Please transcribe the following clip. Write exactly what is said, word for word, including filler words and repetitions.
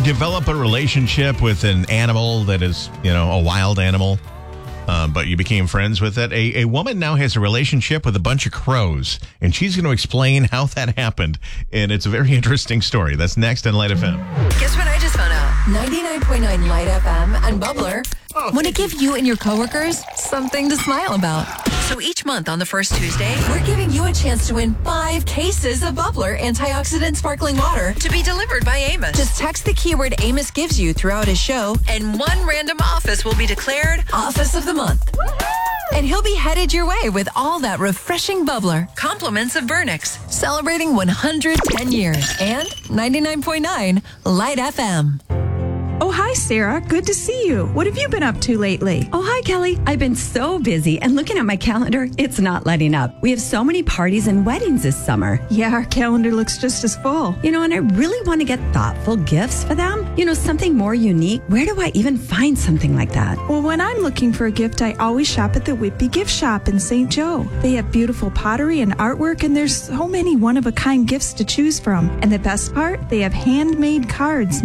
develop a relationship with an animal that is, you know, a wild animal, uh, but you became friends with it? A, a woman now has a relationship with a bunch of crows, and she's going to explain how that happened. And it's a very interesting story. That's next on Light F M. Guess what I just found out? ninety-nine point nine Light F M and Bubbler oh, want to give you and your coworkers something to smile about. So each month on the first Tuesday, we're giving you a chance to win five cases of Bubbler antioxidant sparkling water to be delivered by Amos. Just text the keyword Amos gives you throughout his show, and one random office will be declared Office of the Month. And he'll be headed your way with all that refreshing bubbler. Compliments of Burnix, celebrating one hundred ten years. And ninety-nine point nine Light F M. Oh, hi, Sarah. Good to see you. What have you been up to lately? Oh, hi, Kelly. I've been so busy, and looking at my calendar, it's not letting up. We have so many parties and weddings this summer. Yeah, our calendar looks just as full. You know, and I really want to get thoughtful gifts for them. You know, something more unique. Where do I even find something like that? Well, when I'm looking for a gift, I always shop at the Whitby Gift Shop in Saint Joe. They have beautiful pottery and artwork, and there's so many one-of-a-kind gifts to choose from. And the best part, they have handmade cards